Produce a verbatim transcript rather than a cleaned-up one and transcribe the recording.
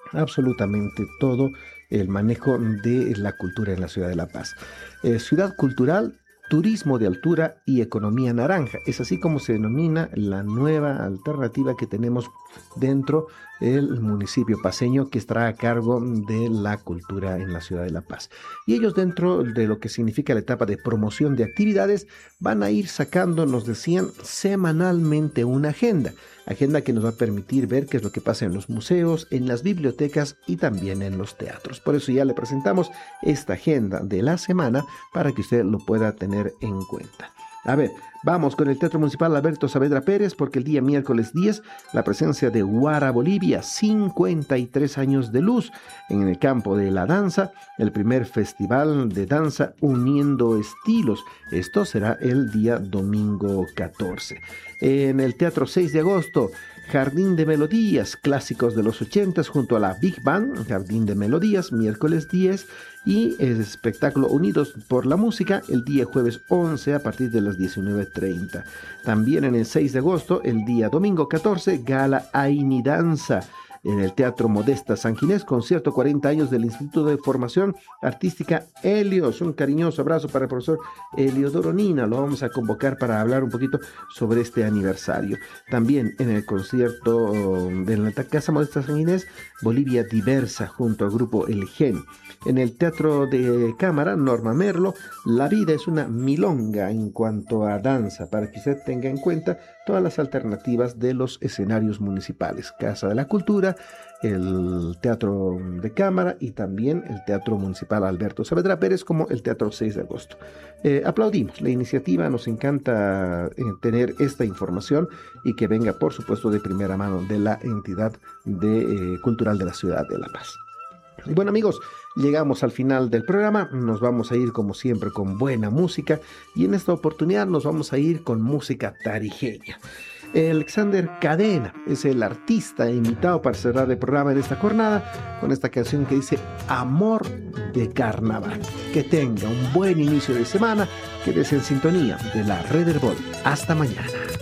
absolutamente todo el manejo de la cultura en la ciudad de La Paz. Eh, ciudad cultural, turismo de altura y economía naranja. Es así como se denomina la nueva alternativa que tenemos dentro del municipio paceño que estará a cargo de la cultura en la ciudad de La Paz. Y ellos dentro de lo que significa la etapa de promoción de actividades van a ir sacando, nos decían, semanalmente una agenda. Agenda que nos va a permitir ver qué es lo que pasa en los museos, en las bibliotecas y también en los teatros. Por eso ya le presentamos esta agenda de la semana para que usted lo pueda tener en cuenta. A ver, vamos con el Teatro Municipal Alberto Saavedra Pérez, porque el día miércoles diez, la presencia de Guara Bolivia, cincuenta y tres años de luz en el campo de la danza, el primer festival de danza uniendo estilos. Esto será el día domingo catorce. En el Teatro seis de agosto, Jardín de Melodías, clásicos de los ochentas junto a la Big Band, Jardín de Melodías, miércoles diez, y el espectáculo Unidos por la Música el día jueves once a partir de las diecinueve treinta. También en el seis de agosto, el día domingo catorce, Gala Aini Danza. En el Teatro Modesta San Ginés, concierto cuarenta años del Instituto de Formación Artística Helios. Un cariñoso abrazo para el profesor Eliodoro Nina. Lo vamos a convocar para hablar un poquito sobre este aniversario. También en el concierto de la Casa Modesta San Ginés, Bolivia Diversa, junto al grupo El Gen. En el Teatro de Cámara, Norma Merlo, La Vida es una milonga en cuanto a danza, para que usted tenga en cuenta todas las alternativas de los escenarios municipales. Casa de la Cultura, el Teatro de Cámara y también el Teatro Municipal Alberto Saavedra Pérez, como el Teatro seis de agosto. Eh, aplaudimos la iniciativa, nos encanta eh, tener esta información y que venga, por supuesto, de primera mano de la entidad de, eh, cultural de la ciudad de La Paz. Y bueno, amigos, llegamos al final del programa. Nos vamos a ir como siempre con buena música y en esta oportunidad nos vamos a ir con música tarijeña. Alexander Cadena es el artista invitado para cerrar el programa en esta jornada con esta canción que dice Amor de Carnaval. Que tenga un buen inicio de semana, quédese en sintonía de la Red Herbol. Hasta mañana.